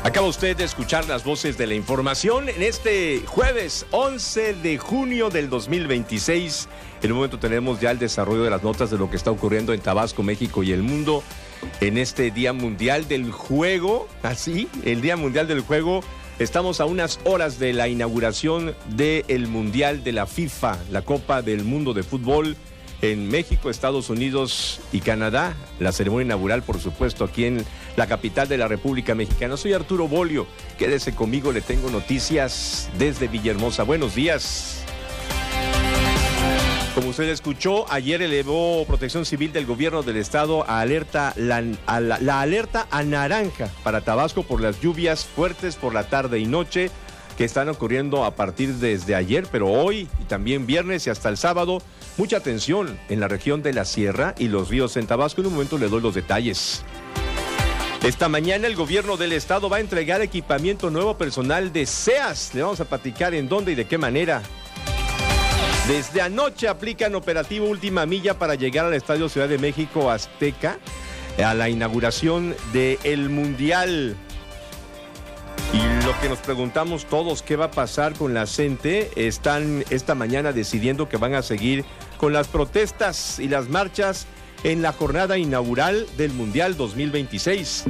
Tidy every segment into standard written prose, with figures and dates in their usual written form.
Acaba usted de escuchar las voces de la información en este jueves 11 de junio del 2026. En un momento tenemos ya el desarrollo de las notas de lo que está ocurriendo en Tabasco, México y el mundo en este Día Mundial del Juego. Así, el Día Mundial del Juego. Estamos a unas horas de la inauguración del Mundial de la FIFA, la Copa del Mundo de Fútbol en México, Estados Unidos y Canadá. La ceremonia inaugural, por supuesto, aquí en la capital de la República Mexicana. Soy Arturo Bolio. Quédese conmigo, le tengo noticias desde Villahermosa. Buenos días. Como usted escuchó, ayer elevó Protección Civil del Gobierno del Estado a la alerta a naranja para Tabasco por las lluvias fuertes por la tarde y noche que están ocurriendo a partir desde ayer, pero hoy y también viernes y hasta el sábado. Mucha atención en la región de la Sierra y los ríos en Tabasco. En un momento le doy los detalles. Esta mañana el gobierno del estado va a entregar equipamiento nuevo personal de SEAS. Le vamos a platicar en dónde y de qué manera. Desde anoche aplican operativo Última Milla para llegar al Estadio Ciudad de México Azteca a la inauguración del Mundial. Y lo que nos preguntamos todos, ¿qué va a pasar con la gente? Están esta mañana decidiendo que van a seguir con las protestas y las marchas en la jornada inaugural del Mundial 2026.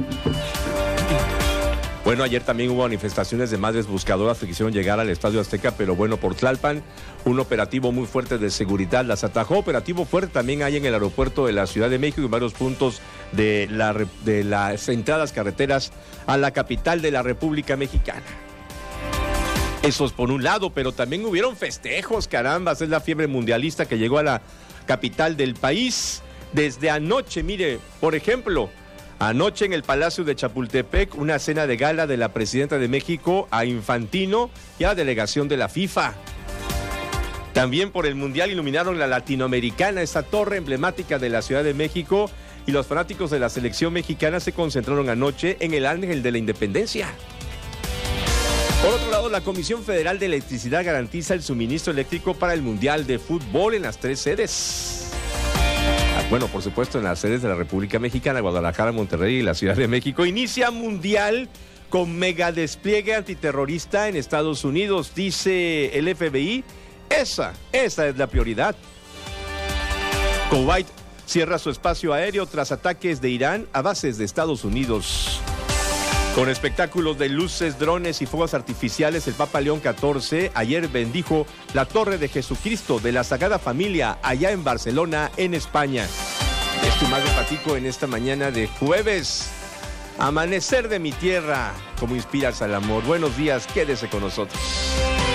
Bueno, ayer también hubo manifestaciones de madres buscadoras que quisieron llegar al Estadio Azteca, pero bueno, por Tlalpan, un operativo muy fuerte de seguridad las atajó. Operativo fuerte también hay en el aeropuerto de la Ciudad de México y en varios puntos de las entradas carreteras a la capital de la República Mexicana. Eso es por un lado, pero también hubieron festejos, carambas, es la fiebre mundialista que llegó a la capital del país. Desde anoche, mire, por ejemplo, anoche en el Palacio de Chapultepec, una cena de gala de la presidenta de México a Infantino y a la delegación de la FIFA. También por el Mundial iluminaron la Latinoamericana, esa torre emblemática de la Ciudad de México, y los fanáticos de la selección mexicana se concentraron anoche en el Ángel de la Independencia. Por otro lado, la Comisión Federal de Electricidad garantiza el suministro eléctrico para el Mundial de Fútbol en las 3 sedes. Bueno, por supuesto, en las sedes de la República Mexicana, Guadalajara, Monterrey y la Ciudad de México. Inicia Mundial con mega despliegue antiterrorista en Estados Unidos, dice el FBI. Esa es la prioridad. Kuwait cierra su espacio aéreo tras ataques de Irán a bases de Estados Unidos. Con espectáculos de luces, drones y fuegos artificiales, el Papa León XIV ayer bendijo la Torre de Jesucristo de la Sagrada Familia allá en Barcelona, en España. Esto y más de platico en esta mañana de jueves. Amanecer de mi tierra, como inspiras al amor. Buenos días, quédese con nosotros.